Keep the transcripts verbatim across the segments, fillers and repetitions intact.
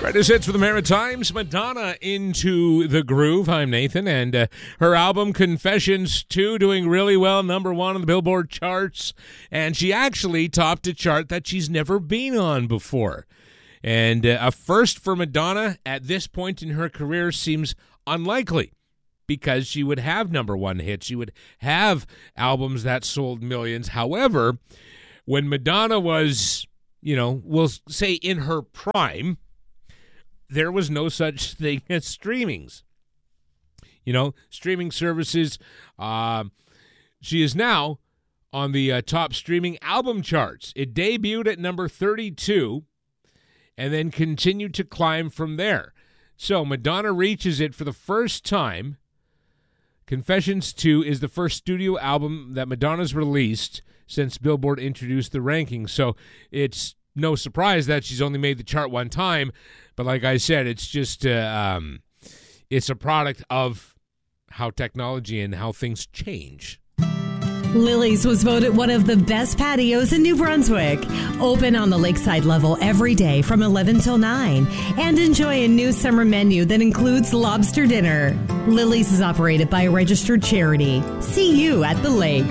Greatest hits for the Maritimes, Madonna, Into the Groove. I'm Nathan, and uh, her album Confessions two doing really well, number one on the Billboard charts, and she actually topped a chart that she's never been on before. And uh, a first for Madonna at this point in her career seems unlikely, because she would have number one hits. She would have albums that sold millions. However, when Madonna was, you know, we'll say in her prime, there was no such thing as streamings. You know, streaming services. Uh, she is now on the uh, top streaming album charts. It debuted at number thirty-two and then continued to climb from there. So Madonna reaches it for the first time. Confessions two is the first studio album that Madonna's released since Billboard introduced the rankings. So it's no surprise that she's only made the chart one time. But like I said, it's just uh, um, it's a product of how technology and how things change. Lily's was voted one of the best patios in New Brunswick. Open on the lakeside level every day from eleven till nine. And enjoy a new summer menu that includes lobster dinner. Lily's is operated by a registered charity. See you at the lake.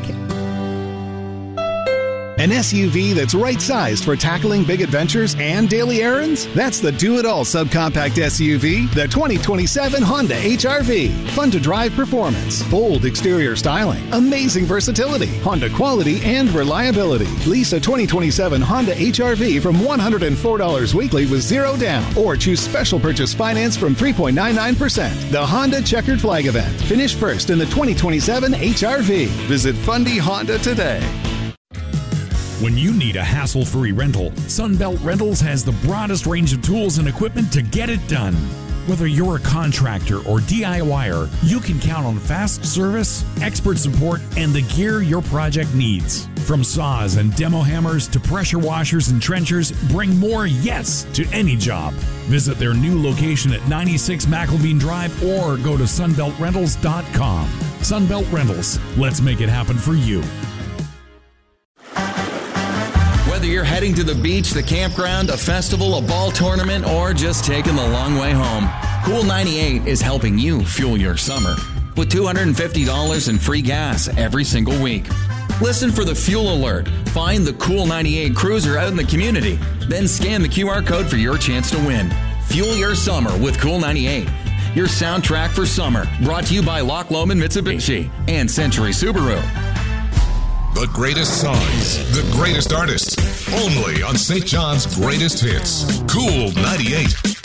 An S U V that's right-sized for tackling big adventures and daily errands? That's the do-it-all subcompact S U V, the twenty twenty-seven Honda H R V. Fun-to-drive performance, bold exterior styling, amazing versatility, Honda quality and reliability. Lease a twenty twenty-seven Honda H R V from one hundred four dollars weekly with zero down, or choose special purchase finance from three point nine nine percent. The Honda Checkered Flag Event. Finish first in the twenty twenty-seven H R V. Visit Fundy Honda today. When you need a hassle-free rental, Sunbelt Rentals has the broadest range of tools and equipment to get it done. Whether you're a contractor or DIYer, you can count on fast service, expert support, and the gear your project needs. From saws and demo hammers to pressure washers and trenchers, bring more yes to any job. Visit their new location at ninety-six McElveen Drive or go to sunbelt rentals dot com. Sunbelt Rentals, let's make it happen for you. Whether you're heading to the beach, the campground, a festival, a ball tournament, or just taking the long way home, Cool ninety-eight is helping you fuel your summer with two hundred fifty dollars in free gas every single week. Listen for the fuel alert. Find the Cool ninety-eight cruiser out in the community. Then scan the Q R code for your chance to win. Fuel your summer with Cool ninety-eight. Your soundtrack for summer. Brought to you by Loch Lomond Mitsubishi and Century Subaru. The greatest songs, the greatest artists, only on Saint John's Greatest Hits. Cool ninety-eight.